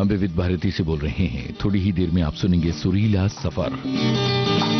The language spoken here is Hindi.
हम विविध भारती से बोल रहे हैं। थोड़ी ही देर में आप सुनेंगे सुरीला सफर।